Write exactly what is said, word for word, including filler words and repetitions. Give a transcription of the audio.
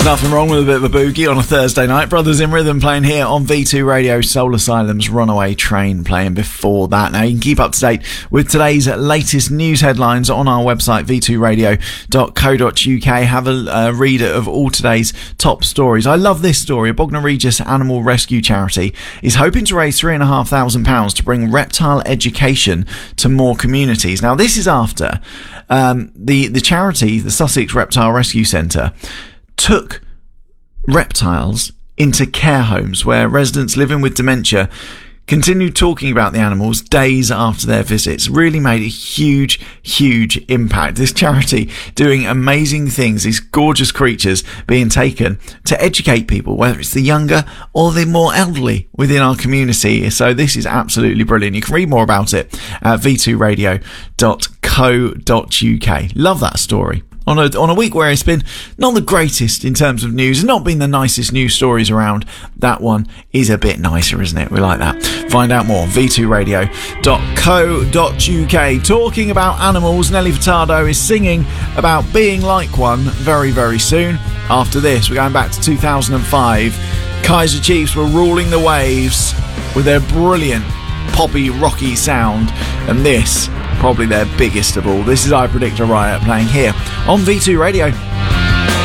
Nothing wrong with a bit of a boogie on a Thursday night. Brothers in Rhythm playing here on V two Radio. Soul Asylum's Runaway Train playing before that. Now you can keep up to date with today's latest news headlines on our website v two radio dot co dot uk. Have a uh, read of all today's top stories. I love this story. A Bognor Regis animal rescue charity is hoping to raise three and a half thousand pounds to bring reptile education to more communities. Now this is after um, the the charity, the Sussex Reptile Rescue Centre, took reptiles into care homes where residents living with dementia continued talking about the animals days after their visits. Really made a huge, huge impact. This charity doing amazing things, these gorgeous creatures being taken to educate people, whether it's the younger or the more elderly within our community. So this is absolutely brilliant. You can read more about it at v two radio dot co dot uk. Love that story. On a, on a week where it's been not the greatest in terms of news, not been the nicest news stories around, that one is a bit nicer, isn't it? We like that. Find out more, v two radio dot co dot uk. Talking about animals, Nelly Furtado is singing about being like one very, very soon. After this, we're going back to two thousand five. Kaiser Chiefs were ruling the waves with their brilliant poppy, rocky sound, and this, probably their biggest of all. This is I Predict a Riot playing here on V two Radio.